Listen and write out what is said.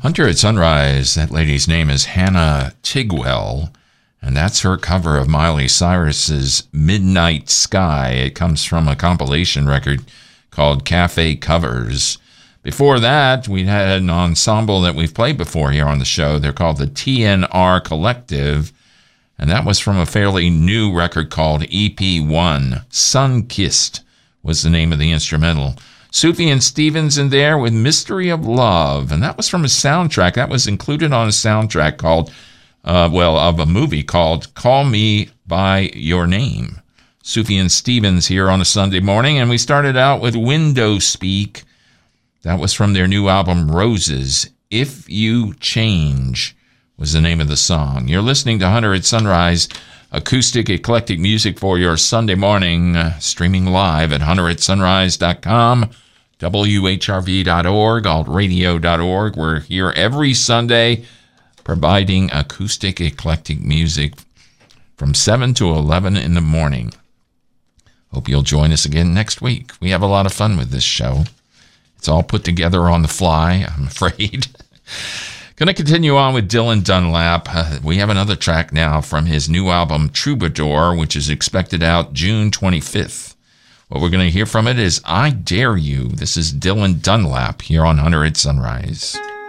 Hunter at Sunrise, that lady's name is Hannah Tigwell, and that's her cover of Miley Cyrus's Midnight Sky. It comes from a compilation record called Cafe Covers. Before that, we had an ensemble that we've played before here on the show. They're called the TNR Collective, and that was from a fairly new record called EP1. Sun-Kissed was the name of the instrumental. Sufjan Stevens in there with Mystery of Love, and that was from a soundtrack. That was included on a soundtrack called, of a movie called Call Me By Your Name. Sufjan Stevens here on a Sunday morning, and we started out with Window Speak. That was from their new album, Roses. If You Change was the name of the song. You're listening to Hunter at Sunrise, acoustic eclectic music for your Sunday morning, streaming live at hunteratsunrise.com, WHRV.org, altradio.org. We're here every Sunday providing acoustic eclectic music from 7 to 11 in the morning. Hope you'll join us again next week. We have a lot of fun with this show. It's all put together on the fly, I'm afraid. Going to continue on with Dylan Dunlap. We have another track now from his new album, Troubadour, which is expected out June 25th. What we're going to hear from it is I Dare You. This is Dylan Dunlap here on Hunter at Sunrise.